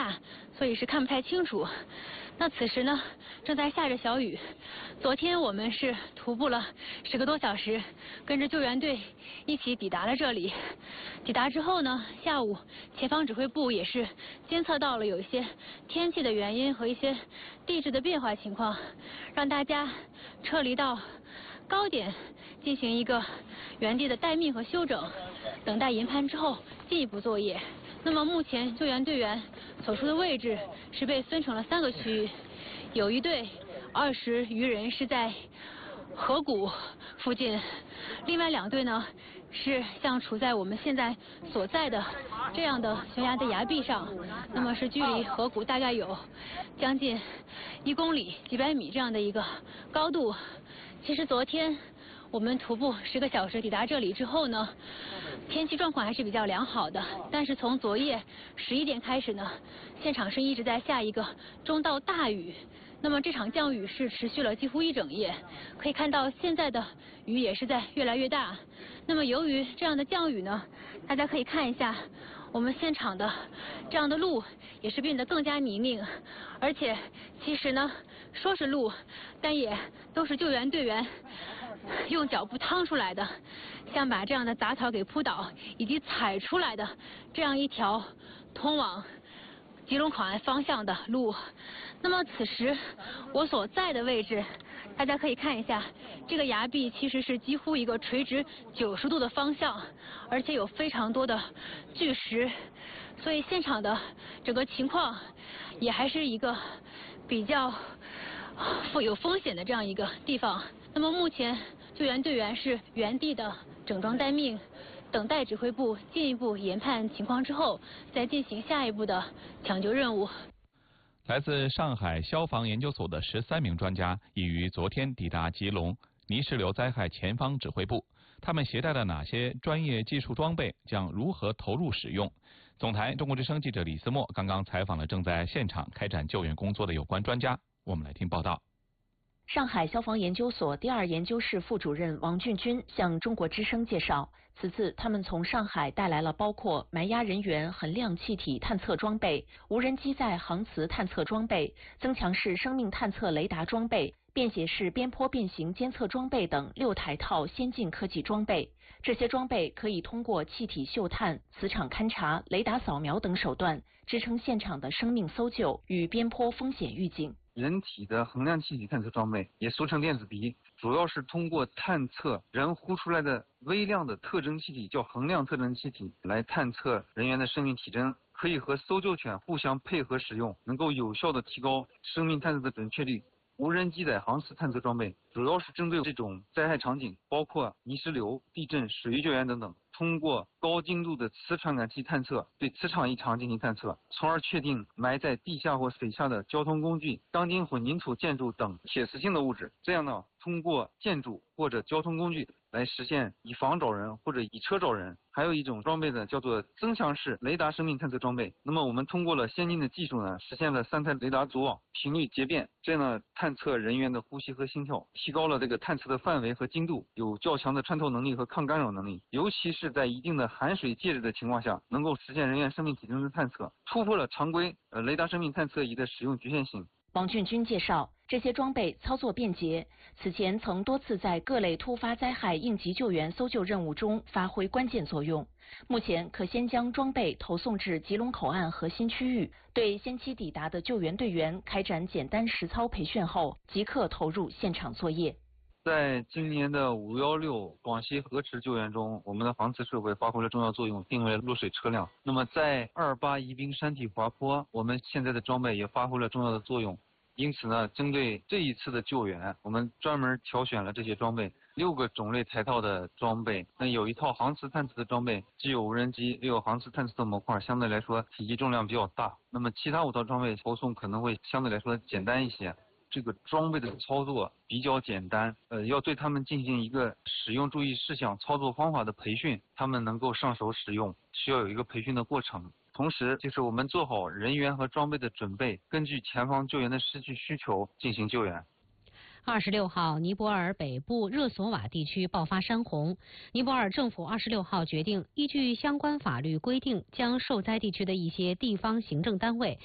大，所以是看不太清楚。那此时呢，正在下着小雨。昨天我们是徒步了10个多小时，跟着救援队一起抵达了这里。抵达之后呢，下午前方指挥部也是监测到了有一些天气的原因和一些地质的变化情况，让大家撤离到高点进行一个原地的待命和休整，等待研判之后进一步作业。那么目前救援队员所处的位置是被分成了3个区域，有一队20余人是在河谷附近，另外2队呢是像处在我们现在所在的这样的悬崖的崖壁上，那么是距离河谷大概有将近1公里几百米这样的一个高度。其实昨天我们徒步10个小时抵达这里之后呢，天气状况还是比较良好的，但是从昨夜11点开始呢，现场是一直在下一个中到大雨。那么这场降雨是持续了几乎1整夜，可以看到现在的雨也是在越来越大。那么由于这样的降雨呢，大家可以看一下我们现场的这样的路也是变得更加泥泞，而且其实呢说是路，但也都是救援队员用脚步趟出来的，像把这样的杂草给扑倒以及踩出来的这样一条通往吉隆口岸方向的路。那么此时我所在的位置，大家可以看一下，这个崖壁其实是几乎一个垂直90度的方向，而且有非常多的巨石，所以现场的整个情况也还是一个比较有风险的这样一个地方。那么目前救援队员是原地的整装待命，等待指挥部进一步研判情况之后，再进行下一步的抢救任务。 来自上海消防研究所的13名专家已于昨天抵达吉隆泥石流灾害前方指挥部，他们携带了哪些专业技术装备，将如何投入使用？总台中国之声记者李思墨刚刚采访了正在现场开展救援工作的有关专家，我们来听报道。 上海消防研究所第2研究室副主任王俊军向中国之声介绍，此次他们从上海带来了包括埋压人员衡量气体探测装备、无人机载航磁探测装备、增强式生命探测雷达装备、便携式边坡变形监测装备等6台套先进科技装备。这些装备可以通过气体嗅探、磁场勘察、雷达扫描等手段，支撑现场的生命搜救与边坡风险预警。 人体的衡量气体探测装备，也俗称电子鼻，主要是通过探测人呼出来的微量的特征气体，叫衡量特征气体，来探测人员的生命体征，可以和搜救犬互相配合使用，能够有效的提高生命探测的准确率。无人机载航磁探测装备主要是针对这种灾害场景，包括泥石流、地震、水域救援等等，通过高精度的磁传感器探测，对磁场异常进行探测，从而确定埋在地下或水下的交通工具、钢筋混凝土建筑等铁磁性的物质。这样呢，通过建筑或者交通工具来实现以房找人或者以车找人。还有一种装备呢，叫做增强式雷达生命探测装备。那么我们通过了先进的技术呢，实现了3台雷达组网频率节变，这样呢探测人员的呼吸和心跳，提高了这个探测的范围和精度，有较强的穿透能力和抗干扰能力。尤其是在一定的含水介质的情况下，能够实现人员生命体征的探测，突破了常规雷达生命探测仪的使用局限性。 王俊军介绍，这些装备操作便捷，此前曾多次在各类突发灾害应急救援搜救任务中发挥关键作用。目前可先将装备投送至吉隆口岸核心区域，对先期抵达的救援队员开展简单实操培训后，即刻投入现场作业。 在今年的516广西河池救援中，我们的航磁设备发挥了重要作用，定位了落水车辆。那么在28宜宾山体滑坡，我们现在的装备也发挥了重要的作用。因此呢，针对这一次的救援，我们专门挑选了这些装备，6个种类台套的装备。那有一套航磁探测的装备，既有无人机，又有航磁探测的模块，相对来说体积重量比较大。那么其他5套装备投送可能会相对来说简单一些。这个装备的操作比较简单，要对他们进行一个使用注意事项、操作方法的培训，他们能够上手使用，需要有一个培训的过程。同时，就是我们做好人员和装备的准备，根据前方救援的实际需求进行救援。 26号，尼泊尔北部热索瓦地区爆发山洪。尼泊尔政府26号决定，依据相关法律规定，将受灾地区的一些地方行政单位